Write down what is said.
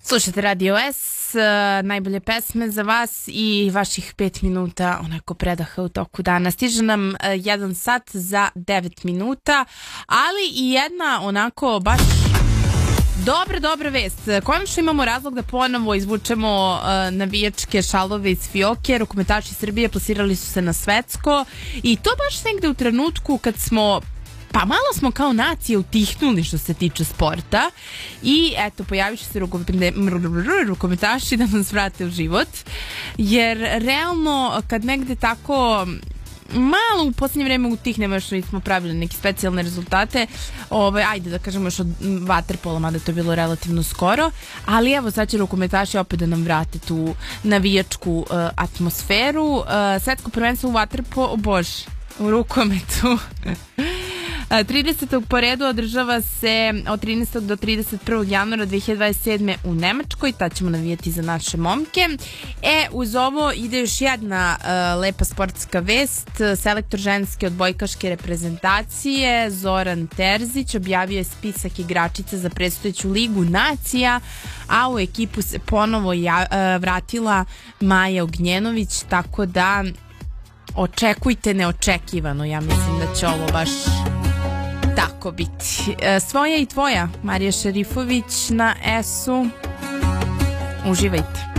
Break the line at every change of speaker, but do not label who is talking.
Slušajte Radio S, najbolje pesme za vas i vaših 5 minuta onako predaha u toku dana. Stiže nam 1 sat za 9 minuta, ali i jedna onako baš dobra vest. Konačno imamo razlog da ponovo izvučemo navijačke šalove iz fioke. Rukometaši Srbije plasirali su se na svetsko i to baš negde u trenutku kad smo malo smo kao nacija utihnuli što se tiče sporta i eto, pojavit će se rukometaši da nas vrate u život, jer realno kad negde tako malo u posljednje vreme utihnemo, još nismo pravili neke specijalne rezultate, ajde da kažemo još od vaterpola, mada to je bilo relativno skoro, ali evo sad će rukometaši opet da nam vrate tu navijačku atmosferu. Svetsko prvenstvo u rukometu 30. po redu održava se od 13. do 31. januara 2027. u Nemačkoj, tad ćemo navijati za naše momke. Uz ovo ide još jedna lepa sportska vest. Selektor ženske odbojkaške reprezentacije Zoran Terzić objavio je spisak igračica za predstojeću Ligu nacija, a u ekipu se ponovo vratila Maja Ognjenović, tako da očekujte neočekivano. Ja mislim da će ovo baš tako biti. Svoja i tvoja, Marija Šerifović na S-u. Uživajte.